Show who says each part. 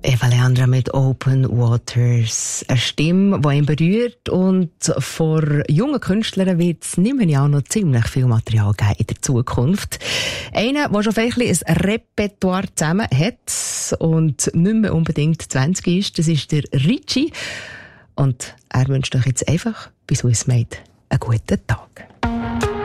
Speaker 1: Eva Leandra mit Open Waters. Eine Stimme, die ihn berührt, und vor jungen Künstlern wird es nicht mehr auch noch ziemlich viel Material geben in der Zukunft. Einer, der schon vielleicht ein Repertoire zusammen hat und nicht mehr unbedingt 20 ist, das ist der Ritchie. Und er wünscht euch jetzt einfach bei Swiss Made einen guten Tag.